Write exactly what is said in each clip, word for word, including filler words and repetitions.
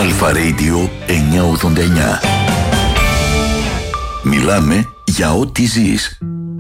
Αλφα Radio εννιακόσια ογδόντα εννιά. Μιλάμε για ό,τι ζεις.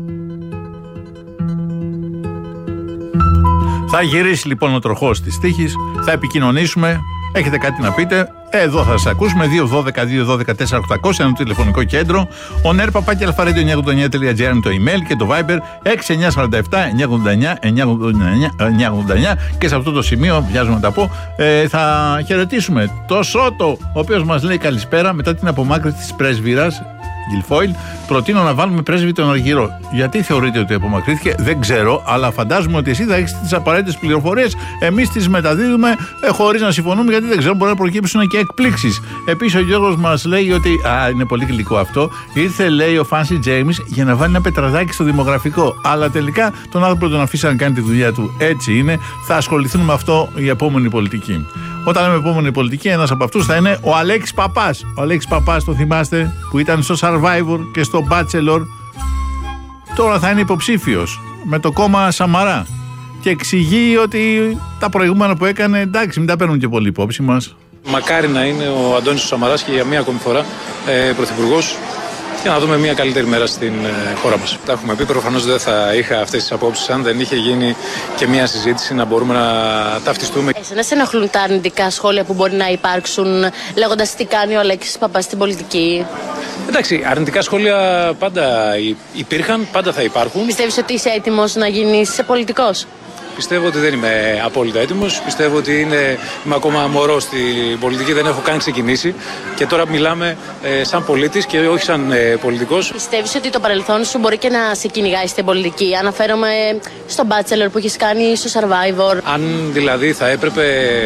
Θα γυρίσει λοιπόν ο τροχός της τύχης, θα επικοινωνήσουμε. Έχετε κάτι να πείτε, εδώ θα σας ακούσουμε. Δύο δώδεκα δύο δώδεκα τέσσερα οκτακόσια είναι το τηλεφωνικό κέντρο. Ο νερ παπάκι αλφαρέντιο εννιακόσια ογδόντα εννιά τελεία τζι άρ είναι το email και το Viber έξι εννιά τέσσερα επτά εννιακόσια ογδόντα εννιά εννιακόσια ογδόντα εννιά. Και σε αυτό το σημείο, βιάζομαι να τα πω, ε, θα χαιρετήσουμε το Σώτο, ο οποίος μας λέει καλησπέρα μετά την απομάκρυνση της πρέσβυρας Γκιλφόιλ. Προτείνω να βάλουμε πρέσβη τον Αργυρό. Γιατί θεωρείτε ότι απομακρύνθηκε, δεν ξέρω, αλλά φαντάζομαι ότι εσύ θα έχεις τις απαραίτητες πληροφορίες. Εμείς τις μεταδίδουμε ε, χωρίς να συμφωνούμε, γιατί δεν ξέρω, μπορεί να προκύψουν και εκπλήξεις. Επίσης, ο Γιώργος μας λέει ότι. Α, είναι πολύ γλυκό αυτό. Ήρθε, λέει, ο Φάνσι Τζέιμς για να βάλει ένα πετραδάκι στο δημογραφικό. Αλλά τελικά τον άνθρωπο τον αφήσαν να κάνει τη δουλειά του. Έτσι είναι. Θα ασχοληθούν με αυτό οι επόμενοι πολιτικοί. Όταν λέμε επόμενη πολιτική, ένας από αυτούς θα είναι ο Αλέξης Παπάς. Ο Αλέξης Παπάς, το θυμάστε, που ήταν στο Survivor και στο Bachelor. Τώρα θα είναι υποψήφιος με το κόμμα Σαμαρά. Και εξηγεί ότι τα προηγούμενα που έκανε, εντάξει, μην τα παίρνουν και πολύ υπόψη μας. Μακάρι να είναι ο Αντώνης ο Σαμαράς και για μία ακόμη φορά ε, πρωθυπουργός, για να δούμε μια καλύτερη μέρα στην ε, χώρα μας. Τα έχουμε πει, προφανώς δεν θα είχα αυτές τις απόψεις αν δεν είχε γίνει και μια συζήτηση να μπορούμε να ταυτιστούμε. Εσένα σε ενοχλούν τα αρνητικά σχόλια που μπορεί να υπάρξουν λέγοντας τι κάνει ο Αλέξης Παπάς στην πολιτική? Εντάξει, αρνητικά σχόλια πάντα υπήρχαν, πάντα θα υπάρχουν. Πιστεύεις ότι είσαι έτοιμος να γίνεις πολιτικός? Πιστεύω ότι δεν είμαι απόλυτα έτοιμος. Πιστεύω ότι είναι, είμαι ακόμα μωρός στην πολιτική, δεν έχω καν ξεκινήσει. Και τώρα μιλάμε ε, σαν πολίτης και όχι σαν ε, πολιτικός. Πιστεύεις ότι το παρελθόν σου μπορεί και να σε κυνηγάει στην πολιτική? Αναφέρομαι στο Bachelor που έχεις κάνει, στο Survivor. Αν δηλαδή θα έπρεπε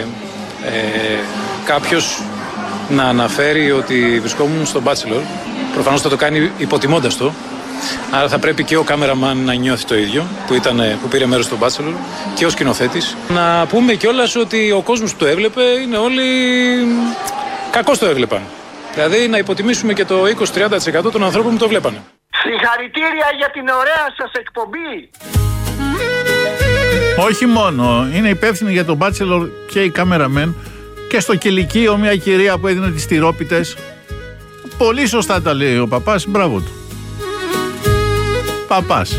ε, κάποιος να αναφέρει ότι βρισκόμουν στο Bachelor, προφανώς θα το κάνει υποτιμώντας το. Άρα θα πρέπει και ο κάμεραμαν να νιώθει το ίδιο που, ήταν, που πήρε μέρος στο Bachelor και ο σκηνοθέτης. Να πούμε κιόλας ότι ο κόσμος που το έβλεπε είναι όλοι κακώς το έβλεπαν. Δηλαδή να υποτιμήσουμε και το είκοσι με τριάντα τοις εκατό των ανθρώπων που το βλέπανε. Συγχαρητήρια για την ωραία σας εκπομπή. Όχι μόνο, είναι υπεύθυνοι για το Bachelor και οι κάμεραμεν και στο κηλικείο μια κυρία που έδινε τις τυρόπιτες. Πολύ σωστά τα λέει ο Παπάς, μπράβο του. Παπάς.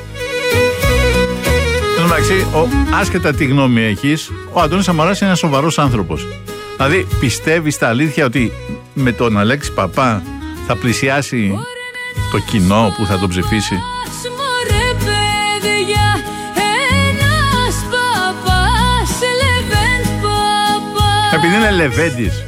Εντάξει, άσχετα τι γνώμη έχεις, ο Αντώνης Σαμαράς είναι ένας σοβαρός άνθρωπος. Δηλαδή, πιστεύεις στα αλήθεια ότι με τον Αλέξη Παπά θα πλησιάσει το κοινό που θα τον ψηφίσει? Επειδή είναι Λεβέντης.